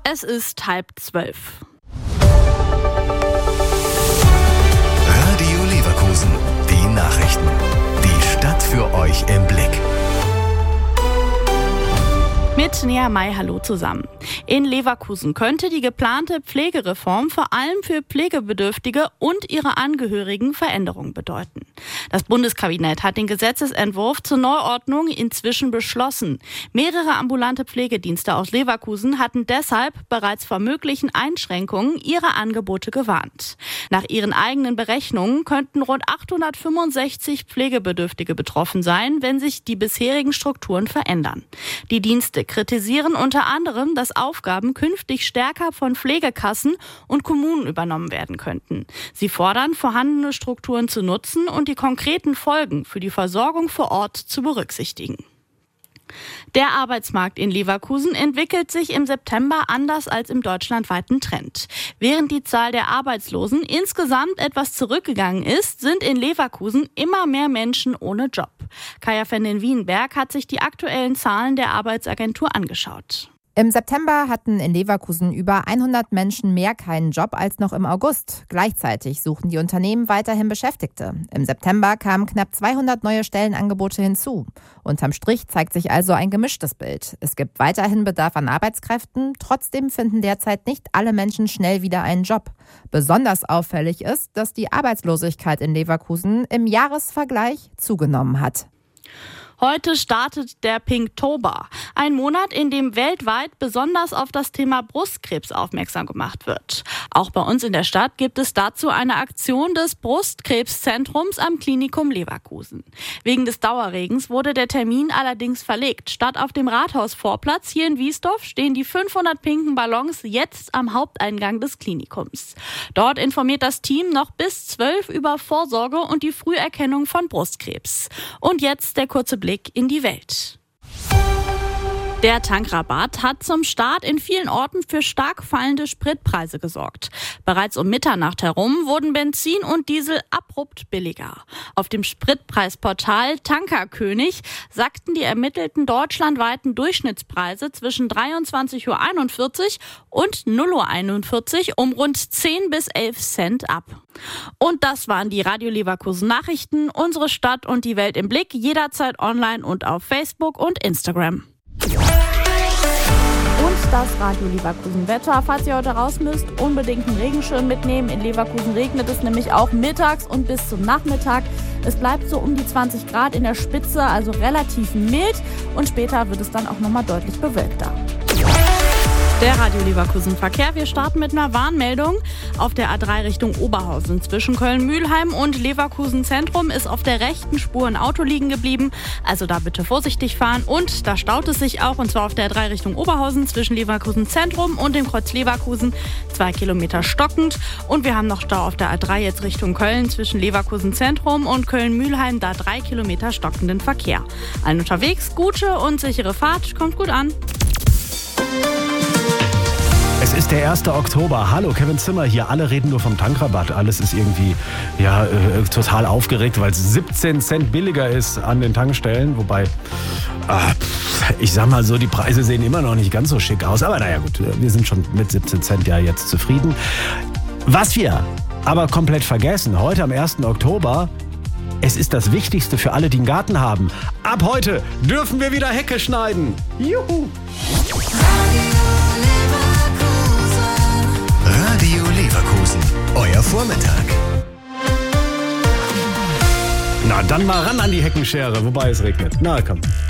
Es ist 11:30. Radio Leverkusen, die Nachrichten. Die Stadt für euch im Blick. Mit Nea May, hallo zusammen. In Leverkusen könnte die geplante Pflegereform vor allem für Pflegebedürftige und ihre Angehörigen Veränderungen bedeuten. Das Bundeskabinett hat den Gesetzesentwurf zur Neuordnung inzwischen beschlossen. Mehrere ambulante Pflegedienste aus Leverkusen hatten deshalb bereits vor möglichen Einschränkungen ihrer Angebote gewarnt. Nach ihren eigenen Berechnungen könnten rund 865 Pflegebedürftige betroffen sein, wenn sich die bisherigen Strukturen verändern. Die Dienste kritisieren unter anderem, dass Aufgaben künftig stärker von Pflegekassen und Kommunen übernommen werden könnten. Sie fordern, vorhandene Strukturen zu nutzen und die konkreten Folgen für die Versorgung vor Ort zu berücksichtigen. Der Arbeitsmarkt in Leverkusen entwickelt sich im September anders als im deutschlandweiten Trend. Während die Zahl der Arbeitslosen insgesamt etwas zurückgegangen ist, sind in Leverkusen immer mehr Menschen ohne Job. Kaya van den Wienberg hat sich die aktuellen Zahlen der Arbeitsagentur angeschaut. Im September hatten in Leverkusen über 100 Menschen mehr keinen Job als noch im August. Gleichzeitig suchen die Unternehmen weiterhin Beschäftigte. Im September kamen knapp 200 neue Stellenangebote hinzu. Unterm Strich zeigt sich also ein gemischtes Bild. Es gibt weiterhin Bedarf an Arbeitskräften. Trotzdem finden derzeit nicht alle Menschen schnell wieder einen Job. Besonders auffällig ist, dass die Arbeitslosigkeit in Leverkusen im Jahresvergleich zugenommen hat. Heute startet der Pinktober, ein Monat, in dem weltweit besonders auf das Thema Brustkrebs aufmerksam gemacht wird. Auch bei uns in der Stadt gibt es dazu eine Aktion des Brustkrebszentrums am Klinikum Leverkusen. Wegen des Dauerregens wurde der Termin allerdings verlegt. Statt auf dem Rathausvorplatz hier in Wiesdorf stehen die 500 pinken Ballons jetzt am Haupteingang des Klinikums. Dort informiert das Team noch bis 12 über Vorsorge und die Früherkennung von Brustkrebs. Und jetzt der kurze Blick in die Welt. Der Tankrabatt hat zum Start in vielen Orten für stark fallende Spritpreise gesorgt. Bereits um Mitternacht herum wurden Benzin und Diesel abrupt billiger. Auf dem Spritpreisportal Tankerkönig sackten die ermittelten deutschlandweiten Durchschnittspreise zwischen 23:41 Uhr und 0:41 Uhr um rund 10 bis 11 Cent ab. Und das waren die Radio Leverkusen Nachrichten. Unsere Stadt und die Welt im Blick, jederzeit online und auf Facebook und Instagram. Und das Radio Leverkusen Wetter. Falls ihr heute raus müsst, unbedingt einen Regenschirm mitnehmen. In Leverkusen regnet es nämlich auch mittags und bis zum Nachmittag. Es bleibt so um die 20 Grad in der Spitze, also relativ mild. Und später wird es dann auch nochmal deutlich bewölkter. Der Radio Leverkusen Verkehr. Wir starten mit einer Warnmeldung. Auf der A3 Richtung Oberhausen zwischen Köln-Mühlheim und Leverkusen Zentrum ist auf der rechten Spur ein Auto liegen geblieben. Also da bitte vorsichtig fahren. Und da staut es sich auch, und zwar auf der A3 Richtung Oberhausen zwischen Leverkusen Zentrum und dem Kreuz Leverkusen 2 Kilometer stockend. Und wir haben noch Stau auf der A3 jetzt Richtung Köln zwischen Leverkusen Zentrum und Köln-Mühlheim, da 3 Kilometer stockenden Verkehr. Allen unterwegs, gute und sichere Fahrt. Kommt gut an. Es ist der 1. Oktober. Hallo, Kevin Zimmer hier. Alle reden nur vom Tankrabatt. Alles ist irgendwie total aufgeregt, weil es 17 Cent billiger ist an den Tankstellen. Wobei, ich sag mal so, die Preise sehen immer noch nicht ganz so schick aus. Aber naja gut, wir sind schon mit 17 Cent ja jetzt zufrieden. Was wir aber komplett vergessen, heute am 1. Oktober, es ist das Wichtigste für alle, die einen Garten haben. Ab heute dürfen wir wieder Hecke schneiden. Juhu! Radio Leverkusen, euer Vormittag. Na, dann mal ran an die Heckenschere, wobei es regnet. Na, komm.